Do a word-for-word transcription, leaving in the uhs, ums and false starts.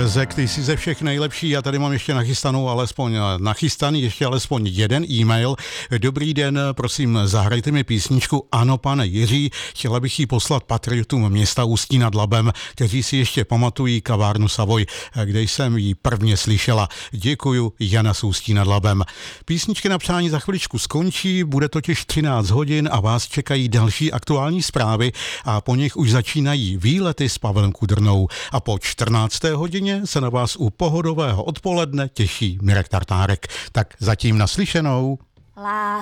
Zek, ty jsi ze všech nejlepší, já tady mám ještě nachystanou alespoň, nachystaný ještě alespoň jeden e-mail. Dobrý den, prosím, zahrajte mi písničku Ano, pane Jiří, chtěla bych ji poslat patriotům města Ústí nad Labem, kteří si ještě pamatují kavárnu Savoy, kde jsem ji prvně slyšela. Děkuju, Jana z Ústí nad Labem. Písničky na přání za chviličku skončí, bude totiž třináct hodin a vás čekají další aktuální zprávy a po nich už začínají výlety s Pavlem Kudrnou a po čtrnácté hodině se na vás u pohodového odpoledne těší Mirek Tartárek. Tak zatím naslyšenou. Lá